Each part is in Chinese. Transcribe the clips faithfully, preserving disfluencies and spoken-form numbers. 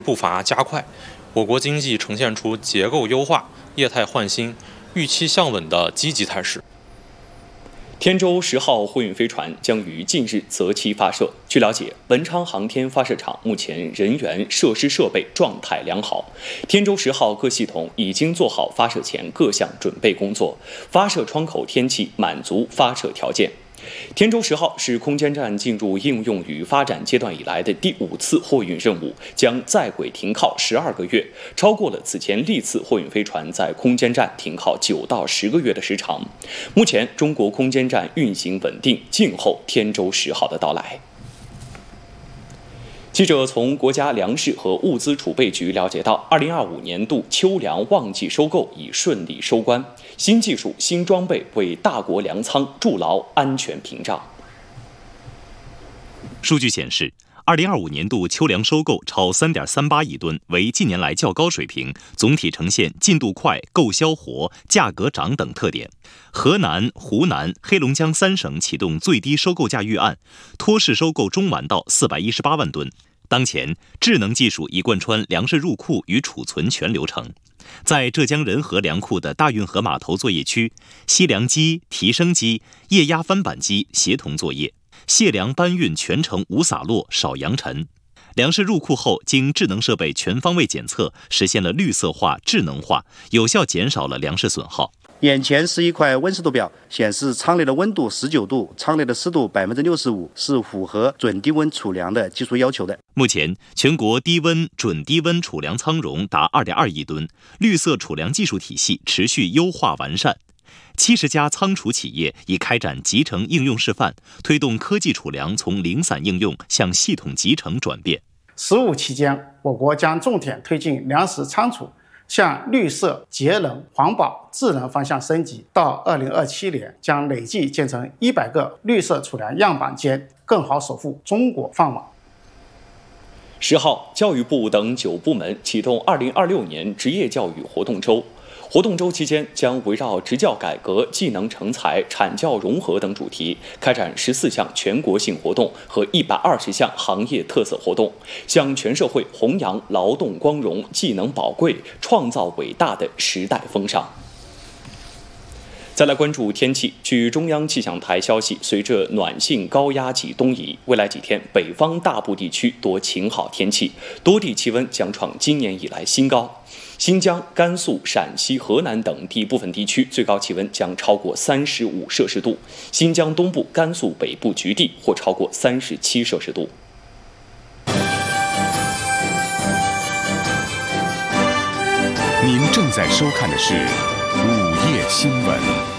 步伐加快，我国经济呈现出结构优化、业态换新、预期向稳的积极态势。 天舟十号货运飞船将于近日择期发射。据了解，文昌航天发射场目前人员、设施设备状态良好，天舟十号各系统已经做好发射前各项准备工作，发射窗口天气满足发射条件。天舟十号是空间站进入应用与发展阶段以来的第五次货运任务，将在轨停靠十二个月，超过了此前历次货运飞船在空间站停靠九到十个月的时长。目前，中国空间站运行稳定，静候天舟十号的到来。记者从国家粮食和物资储备局了解到，二零二五年度秋粮旺季收购已顺利收官，新技术、新装备为大国粮仓筑牢安全屏障。 数据显示，二零二五年度秋粮收购超 三点三八亿吨，为近年来较高水平，总体呈现进度快、购销活、价格涨等特点。河南、湖南、黑龙江三省启动最低收购价预案，托市收购中完到四百一十八万吨。当前，智能技术已贯穿粮食入库与储存全流程。在浙江仁和粮库的大运河码头作业区，吸粮机、提升机、液压翻板机协同作业，卸粮搬运全程无洒落、少扬尘。粮食入库后，经智能设备全方位检测，实现了绿色化、智能化，有效减少了粮食损耗。 眼前是一块温湿度表，显示舱内的温度十九度，舱内的湿度百分之六十五，是符合准低温储粮的技术要求的。 目前，全国低温、准低温储粮仓容达 二点二亿吨，绿色储粮技术体系持续优化完善。七十家仓储企业已开展集成应用示范，推动科技储粮从零散应用向系统集成转变。 十五期间，我国将重点推进粮食仓储向绿色、节能、环保、智能方向升级，到二零二七年将累计建成一百个绿色储粮样板间，更好守护中国饭碗。 十号，教育部等九部门启动二零二六年职业教育活动周。活动周期间将围绕职教改革、技能成才、产教融合等主题，开展十四项全国性活动和一百二十项行业特色活动，向全社会弘扬劳动光荣、技能宝贵、创造伟大的时代风尚。再来关注天气。据中央气象台消息，随着暖性高压脊东移，未来几天北方大部地区多晴好天气，多地气温将创今年以来新高。新疆、甘肃、陕西、河南等地部分地区最高气温将超过三十五摄氏度，新疆东部、甘肃北部局地或超过三十七摄氏度。 您正在收看的是午夜新闻。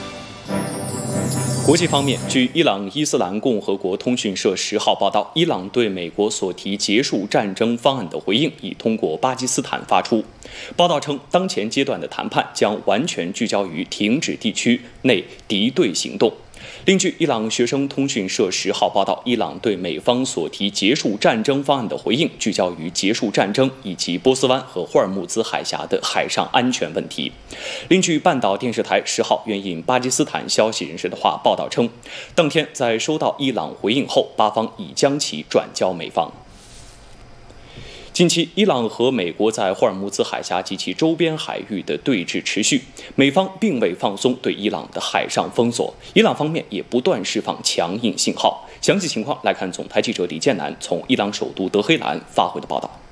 国际方面，据伊朗伊斯兰共和国通讯社十号报道，伊朗对美国所提结束战争方案的回应已通过巴基斯坦发出。报道称，当前阶段的谈判将完全聚焦于停止地区内敌对行动。另据伊朗学生通讯社十号报道，伊朗对美方所提结束战争方案的回应聚焦于结束战争以及波斯湾和霍尔木兹海峡的海上安全问题。另据半岛电视台十号援引巴基斯坦消息人士的话报道称，当天在收到伊朗回应后，巴方已将其转交美方。近期，伊朗和美国在霍尔木兹海峡及其周边海域的对峙持续，美方并未放松对伊朗的海上封锁，伊朗方面也不断释放强硬信号。详细情况来看总台记者李建南从伊朗首都德黑兰发回的报道。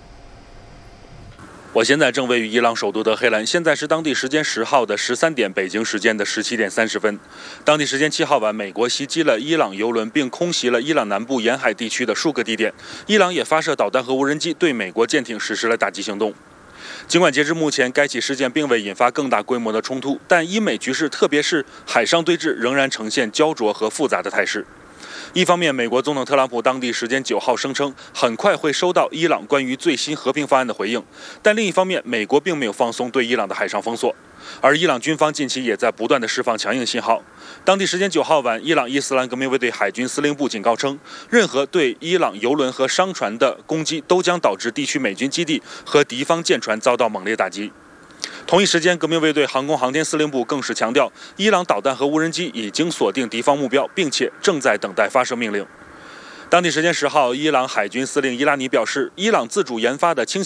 我现在正位于伊朗首都德黑兰，现在是当地时间十号的十三点，北京时间的十七点三十分。当地时间七号晚，美国袭击了伊朗油轮，并空袭了伊朗南部沿海地区的数个地点。伊朗也发射导弹和无人机对美国舰艇实施了打击行动。尽管截至目前，该起事件并未引发更大规模的冲突，但伊美局势，特别是海上对峙，仍然呈现焦灼和复杂的态势。一方面，美国总统特朗普当地时间九号声称，很快会收到伊朗关于最新和平方案的回应，但另一方面，美国并没有放松对伊朗的海上封锁，而伊朗军方近期也在不断的释放强硬信号。当地时间九号晚，伊朗伊斯兰革命卫队海军司令部警告称，任何对伊朗油轮和商船的攻击都将导致地区美军基地和敌方舰船遭到猛烈打击。同一时间，革命卫队航空航天司令部更是强调，伊朗导弹和无人机已经锁定敌方目标，并且正在等待发射命令。当地时间十号，伊朗海军司令伊拉尼表示，伊朗自主研发的轻